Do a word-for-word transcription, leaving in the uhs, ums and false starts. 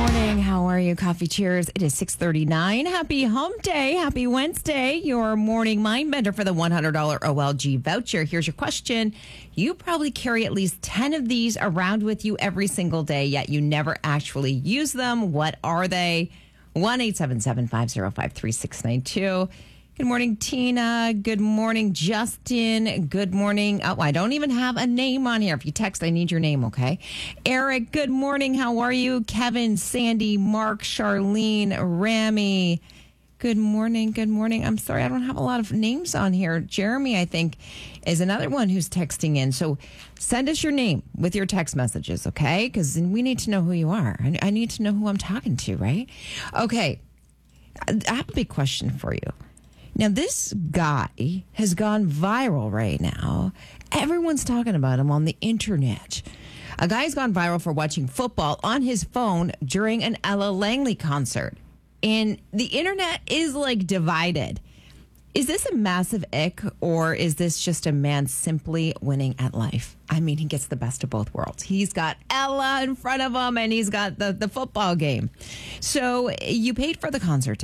morning. How are you? Coffee cheers. It is six thirty-nine. Happy hump day. Happy Wednesday. Your morning mind bender for the one hundred dollars O L G voucher. Here's your question. You probably carry at least ten of these around with you every single day, yet you never actually use them. What are they? one eight seven seven, five zero five, three six nine two. Good morning, Tina. Good morning, Justin. Good morning. Oh, I don't even have a name on here. If you text, I need your name, okay? Eric, good morning. How are you? Kevin, Sandy, Mark, Charlene, Rami. Good morning. Good morning. I'm sorry, I don't have a lot of names on here. Jeremy, I think, is another one who's texting in. So send us your name with your text messages, okay? Because we need to know who you are. I I need to know who I'm talking to, right? Okay. I have a big question for you. Now, this guy has gone viral right now. Everyone's talking about him on the internet. A guy's gone viral for watching football on his phone during an Ella Langley concert. And the internet is like divided. Is this a massive ick, or is this just a man simply winning at life? I mean, he gets the best of both worlds. He's got Ella in front of him, and he's got the, the football game. So you paid for the concert